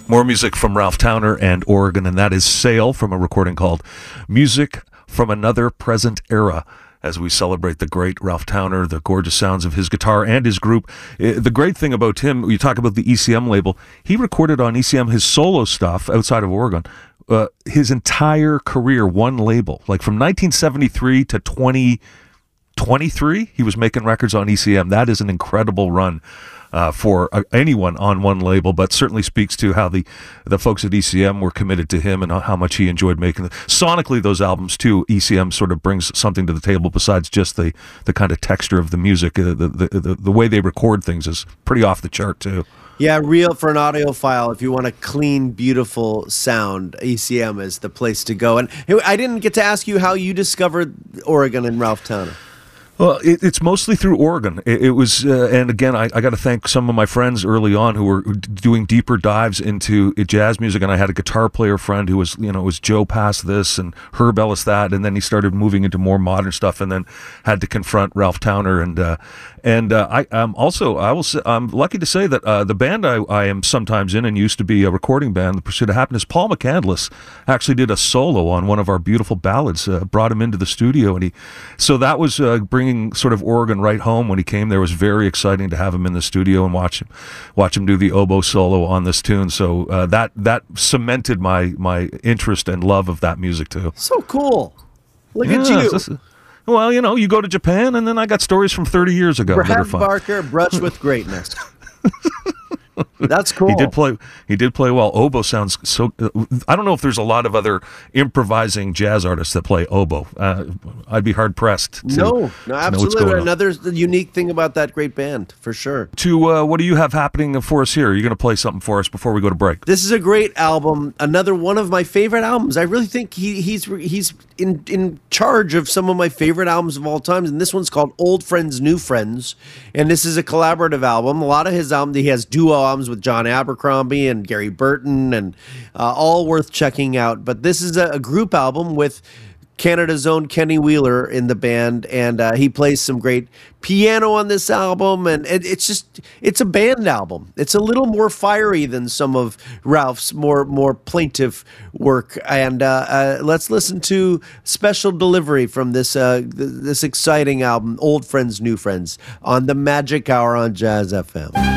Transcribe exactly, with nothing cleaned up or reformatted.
More music from Ralph Towner and Oregon, and that is Sail from a recording called Music from Another Present Era, as we celebrate the great Ralph Towner, the gorgeous sounds of his guitar and his group. The great thing about him, you talk about the E C M label, he recorded on E C M his solo stuff outside of Oregon. Uh, his entire career, one label. Like from nineteen seventy-three to twenty twenty-three, he was making records on E C M. That is an incredible run. Uh, for uh, anyone on one label, but certainly speaks to how the the folks at E C M were committed to him and how much he enjoyed making them. Sonically, those albums too, E C M sort of brings something to the table besides just the, the kind of texture of the music. Uh, the, the, the the way they record things is pretty off the chart too. Yeah, real for an audiophile. If you want a clean, beautiful sound, E C M is the place to go. And hey, I didn't get to ask you how you discovered Oregon and Ralph Towner. Well, it, it's mostly through Oregon. It, it was, uh, and again, I, I got to thank some of my friends early on who were doing deeper dives into jazz music. And I had a guitar player friend who was, you know, it was Joe Pass this and Herb Ellis that, and then he started moving into more modern stuff, and then had to confront Ralph Towner. And uh, and uh, I am also, I will, say, I'm lucky to say that uh, the band I, I am sometimes in and used to be a recording band, The Pursuit of Happiness. Paul McCandless actually did a solo on one of our beautiful ballads. Uh, brought him into the studio, and he, so that was uh, bringing sort of Oregon right home when he came there. It was very exciting to have him in the studio and watch him watch him do the oboe solo on this tune. So uh, that that cemented my my interest and love of that music too. So cool. Look yeah, at you. This, well, you know, you go to Japan and then I got stories from thirty years ago. Brad Barker, Brush with Greatness. That's cool. He did play. He did play well. Oboe sounds so. Uh, I don't know if there's a lot of other improvising jazz artists that play oboe. Uh, I'd be hard pressed. To, no, no, absolutely. Another on. unique thing about that great band, for sure. To uh, what do you have happening for us here? Are you going to play something for us before we go to break? This is a great album. Another one of my favorite albums. I really think he, he's he's in in charge of some of my favorite albums of all time. And this one's called Old Friends, New Friends. And this is a collaborative album. A lot of his albums, he has duo albums with John Abercrombie and Gary Burton, and uh, all worth checking out. But this is a, a group album with Canada's own Kenny Wheeler in the band, and uh, he plays some great piano on this album, and it, it's just it's a band album. It's a little more fiery than some of Ralph's more more plaintive work. And uh, uh, let's listen to Special Delivery from this uh, th- this exciting album, Old Friends, New Friends, on the Magic Hour on Jazz F M.